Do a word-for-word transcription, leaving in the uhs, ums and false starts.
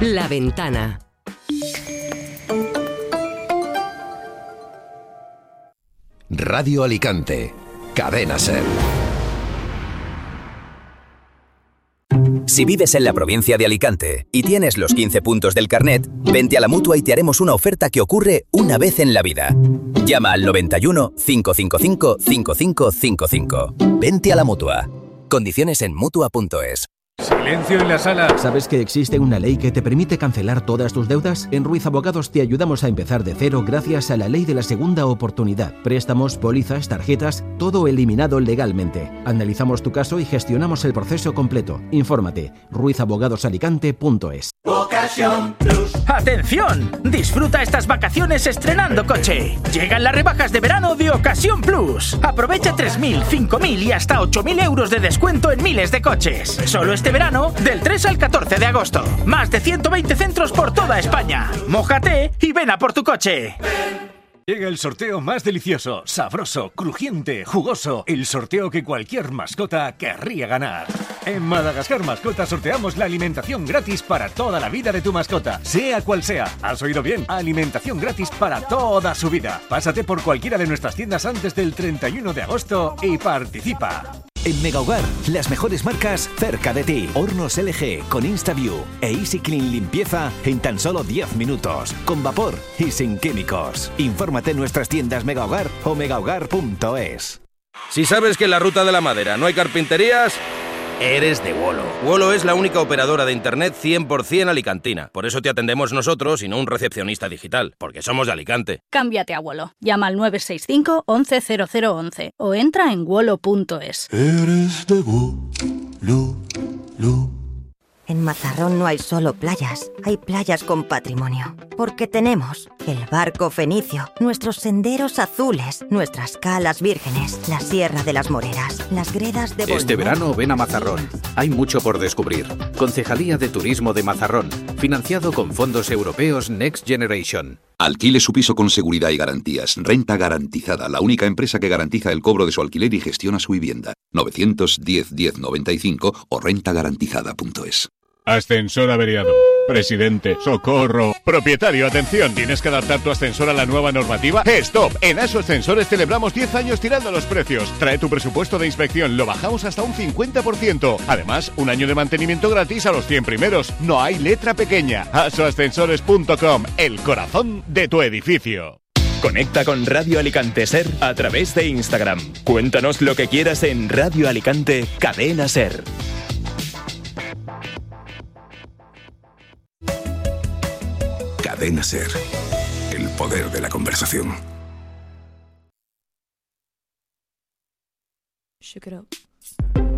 La Ventana. Radio Alicante. Cadena SER. Si vives en la provincia de Alicante y tienes los quince puntos del carnet, vente a la Mutua y te haremos una oferta que ocurre una vez en la vida. Llama al noventa y uno, cinco cinco cinco, cinco cinco cinco cinco. Vente a la Mutua. Condiciones en Mutua punto es. Silencio en la sala. ¿Sabes que existe una ley que te permite cancelar todas tus deudas? En Ruiz Abogados te ayudamos a empezar de cero gracias a la ley de la segunda oportunidad. Préstamos, pólizas, tarjetas, todo eliminado legalmente. Analizamos tu caso y gestionamos el proceso completo. Infórmate. ruiz abogados alicante punto es. Ocasión Plus. ¡Atención! Disfruta estas vacaciones estrenando coche. Llegan las rebajas de verano de Ocasión Plus. Aprovecha tres mil, cinco mil y hasta ocho mil euros de descuento en miles de coches. Solo este verano, del tres al catorce de agosto. Más de ciento veinte centros por toda España. Mójate y ven a por tu coche. Llega el sorteo más delicioso, sabroso, crujiente, jugoso. El sorteo que cualquier mascota querría ganar. En Madagascar Mascota sorteamos la alimentación gratis para toda la vida de tu mascota, sea cual sea. ¿Has oído bien? Alimentación gratis para toda su vida. Pásate por cualquiera de nuestras tiendas antes del treinta y uno de agosto y participa. En Megahogar, las mejores marcas cerca de ti. Hornos L G con InstaView e Easy Clean Limpieza en tan solo diez minutos, con vapor y sin químicos. Infórmate en nuestras tiendas Megahogar o megahogar punto es. Si sabes que en la Ruta de la Madera no hay carpinterías, eres de Wolo. Wolo es la única operadora de internet cien por ciento alicantina. Por eso te atendemos nosotros y no un recepcionista digital, porque somos de Alicante. Cámbiate a Wolo. Llama al nueve seis cinco, once cero cero once o entra en wolo punto es. Eres de Wolo. En Mazarrón no hay solo playas, hay playas con patrimonio. Porque tenemos el barco fenicio, nuestros senderos azules, nuestras calas vírgenes, la Sierra de las Moreras, las gredas de Bolívar. Este verano ven a Mazarrón. Hay mucho por descubrir. Concejalía de Turismo de Mazarrón. Financiado con fondos europeos Next Generation. Alquile su piso con seguridad y garantías. Renta Garantizada, la única empresa que garantiza el cobro de su alquiler y gestiona su vivienda. novecientos diez, diez noventa y cinco o renta garantizada punto es. Ascensor averiado. Presidente, socorro. Propietario, atención. ¿Tienes que adaptar tu ascensor a la nueva normativa? ¡Stop! En ASO Ascensores celebramos diez años tirando los precios. Trae tu presupuesto de inspección. Lo bajamos hasta un cincuenta por ciento. Además, un año de mantenimiento gratis a los cien primeros. No hay letra pequeña. aso ascensores punto com. El corazón de tu edificio. Conecta con Radio Alicante SER a través de Instagram. Cuéntanos lo que quieras en Radio Alicante Cadena SER. Cadena SER. El poder de la conversación. Shake it up.